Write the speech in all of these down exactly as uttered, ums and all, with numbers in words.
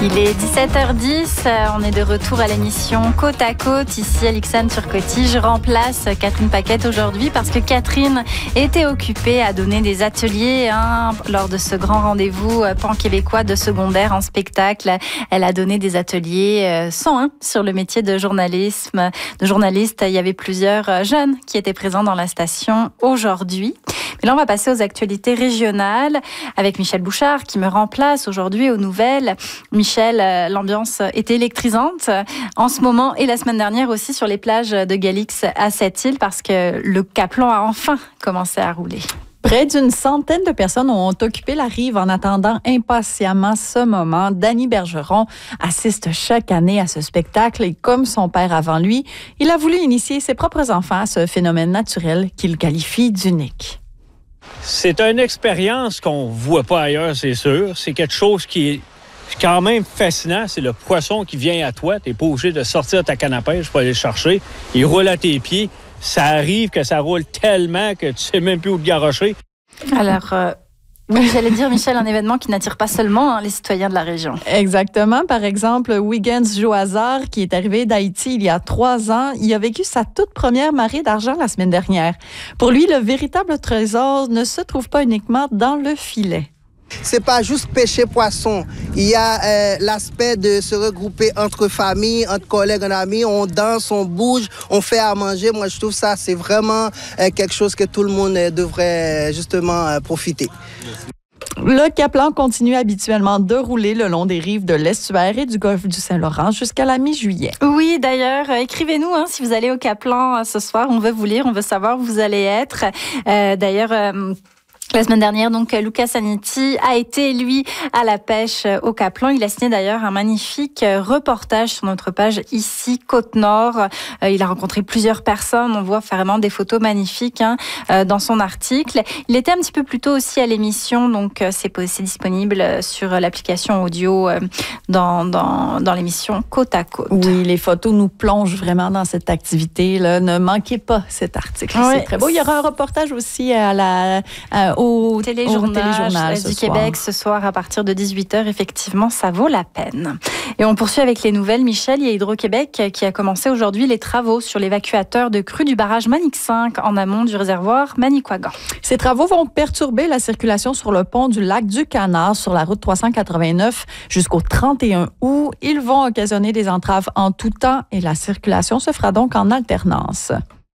Il est dix-sept heures dix, on est de retour à l'émission Côte à Côte, ici à Lixane-sur-Coty. Je remplace Catherine Paquette aujourd'hui parce que Catherine était occupée à donner des ateliers hein, lors de ce grand rendez-vous pan-québécois de secondaire en spectacle. Elle a donné des ateliers cent un sur le métier de journalisme, de journaliste. Il y avait plusieurs jeunes qui étaient présents dans la station aujourd'hui. Mais là, on va passer aux actualités régionales avec Michel Bouchard qui me remplace aujourd'hui aux nouvelles. Michel, l'ambiance était électrisante en ce moment et la semaine dernière aussi sur les plages de Galix à Sept-Îles parce que le Cap-Long a enfin commencé à rouler. Près d'une centaine de personnes ont occupé la rive en attendant impatiemment ce moment. Danny Bergeron assiste chaque année à ce spectacle et comme son père avant lui, il a voulu initier ses propres enfants à ce phénomène naturel qu'il qualifie d'unique. C'est une expérience qu'on ne voit pas ailleurs, c'est sûr. C'est quelque chose qui est quand même fascinant. C'est le poisson qui vient à toi. Tu n'es pas obligé de sortir ta canne à pêche pour aller le chercher. Il roule à tes pieds. Ça arrive que ça roule tellement que tu ne sais même plus où te garrocher. Alors... Euh... Oui, j'allais dire, Michel, un événement qui n'attire pas seulement hein, les citoyens de la région. Exactement. Par exemple, Wiggins Joazar, qui est arrivé d'Haïti il y a trois ans, il a vécu sa toute première marée d'argent la semaine dernière. Pour lui, le véritable trésor ne se trouve pas uniquement dans le filet. C'est pas juste pêcher poisson. Il y a euh, l'aspect de se regrouper entre familles, entre collègues, entre amis. On danse, on bouge, on fait à manger. Moi, je trouve ça, c'est vraiment euh, quelque chose que tout le monde euh, devrait euh, justement euh, profiter. Le Cap-Long continue habituellement de rouler le long des rives de l'estuaire et du golfe du Saint-Laurent jusqu'à la mi-juillet. Oui, d'ailleurs, euh, écrivez-nous hein, si vous allez au Cap-Long euh, ce soir. On veut vous lire, on veut savoir où vous allez être. Euh, d'ailleurs... Euh, La semaine dernière, donc, Lucas Aniti a été, lui, à la pêche au Cap-Long. Il a signé d'ailleurs un magnifique reportage sur notre page ici, Côte-Nord. Il a rencontré plusieurs personnes. On voit vraiment des photos magnifiques hein, dans son article. Il était un petit peu plus tôt aussi à l'émission, donc c'est, c'est disponible sur l'application audio dans, dans, dans l'émission Côte à Côte. Oui, les photos nous plongent vraiment dans cette activité-là. Ne manquez pas cet article. Oui. C'est très beau. Il y aura un reportage aussi à la... À, Au téléjournal, au téléjournal du Québec ce soir à partir de dix-huit heures. Effectivement, ça vaut la peine. Et on poursuit avec les nouvelles. Michel, il y a Hydro-Québec qui a commencé aujourd'hui les travaux sur l'évacuateur de crue du barrage Manic cinq en amont du réservoir Manicouagan. Ces travaux vont perturber la circulation sur le pont du lac du Canard sur la route trois cent quatre-vingt-neuf jusqu'au trente et un août. Ils vont occasionner des entraves en tout temps et la circulation se fera donc en alternance.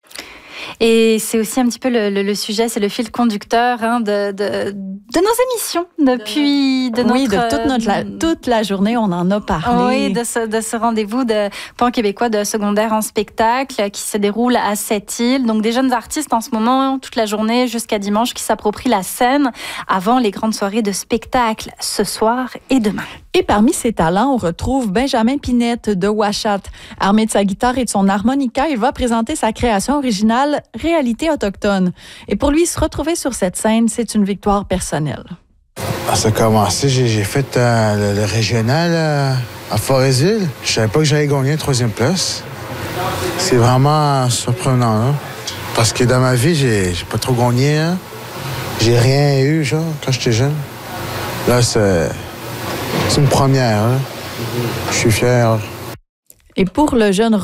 Et c'est aussi un petit peu le, le, le sujet, c'est le fil conducteur hein, de, de, de nos émissions depuis de notre... Oui, de toute, notre, la, toute la journée, on en a parlé. Oui, de ce, de ce rendez-vous de pan-québécois de secondaire en spectacle qui se déroule à Sept-Îles. Donc des jeunes artistes en ce moment, toute la journée jusqu'à dimanche, qui s'approprient la scène avant les grandes soirées de spectacle ce soir et demain. Et parmi ces talents, on retrouve Benjamin Pinette de Ouachat. Armé de sa guitare et de son harmonica, il va présenter sa création originale « Réalité autochtone ». Et pour lui, se retrouver sur cette scène, c'est une victoire personnelle. Ça a commencé, j'ai, j'ai fait euh, le, le régional euh, à Forest-Ville. Je savais pas que j'allais gagner la troisième place. C'est vraiment surprenant, là. Parce que dans ma vie, j'ai, j'ai pas trop gagné. Hein. J'ai rien eu, genre, quand j'étais jeune. Là, c'est... C'est une première. Hein? Je suis fier. Et pour le jeune